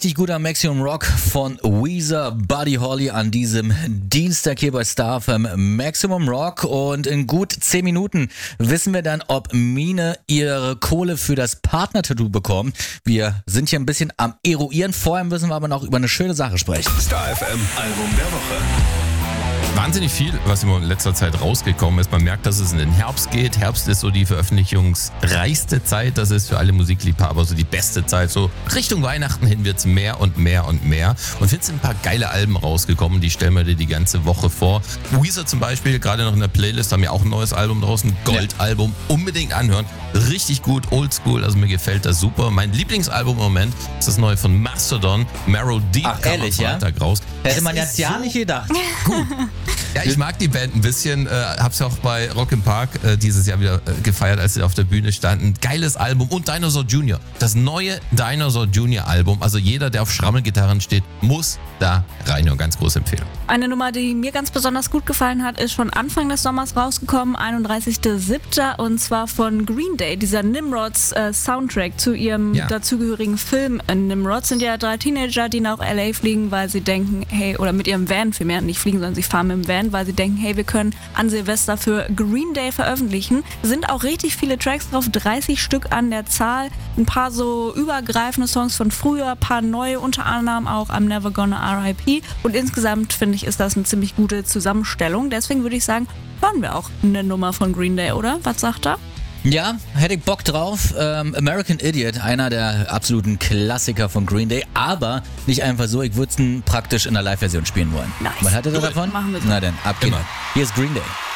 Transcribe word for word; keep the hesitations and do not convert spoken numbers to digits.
Richtig guter Maximum Rock von Weezer, Buddy Holly an diesem Dienstag hier bei Star F M. Maximum Rock, und in gut zehn Minuten wissen wir dann, ob Mine ihre Kohle für das Partner-Tattoo bekommt. Wir sind hier ein bisschen am Eruieren. Vorher müssen wir aber noch über eine schöne Sache sprechen. Star F M Album der Woche. Wahnsinnig viel, was in letzter Zeit rausgekommen ist. Man merkt, dass es in den Herbst geht. Herbst ist so die veröffentlichungsreichste Zeit. Das ist für alle Musikliebhaber so die beste Zeit. So Richtung Weihnachten hin wird's mehr und mehr und mehr. Und es sind ein paar geile Alben rausgekommen. Die stellen wir dir die ganze Woche vor. Weezer zum Beispiel, gerade noch in der Playlist, haben ja auch ein neues Album draußen. Goldalbum. Unbedingt anhören. Richtig gut, oldschool. Also mir gefällt das super. Mein Lieblingsalbum im Moment ist das neue von Mastodon. Marrow Deep. Ach, ehrlich, kam am Freitag ja? raus. Hätte Es man ist jetzt ja so nicht gedacht. Gut. Ja, ich mag die Band ein bisschen, äh, hab's ja auch bei Rock im Park äh, dieses Jahr wieder äh, gefeiert, als sie auf der Bühne standen. Geiles Album, und Dinosaur Junior Das neue Dinosaur Junior Album, also jeder, der auf Schrammelgitarren steht, muss da reinhören. Ganz große Empfehlung. Eine Nummer, die mir ganz besonders gut gefallen hat, ist schon Anfang des Sommers rausgekommen, einunddreißigster siebter und zwar von Green Day, dieser Nimrods äh, Soundtrack zu ihrem Ja. dazugehörigen Film. Äh, Nimrods sind ja drei Teenager, die nach L A fliegen, weil sie denken, hey, oder mit ihrem Van vielmehr, nicht fliegen, sondern sie fahren mit dem Van, weil sie denken, hey, wir können an Silvester für Green Day veröffentlichen. Sind auch richtig viele Tracks drauf, dreißig Stück an der Zahl. Ein paar so übergreifende Songs von früher, ein paar neue, unter anderem auch I'm Never Gonna R I P. Und insgesamt finde ich, ist das eine ziemlich gute Zusammenstellung. Deswegen würde ich sagen, hören wir auch eine Nummer von Green Day, oder? Was sagt er? Ja, hätte ich Bock drauf. Ähm, American Idiot, einer der absoluten Klassiker von Green Day, aber nicht einfach so, ich würde es praktisch in der Live-Version spielen wollen. Nice. Was hattet ihr Cool. davon? Machen wir so. Na dann, ab geht's. Immer. Hier ist Green Day.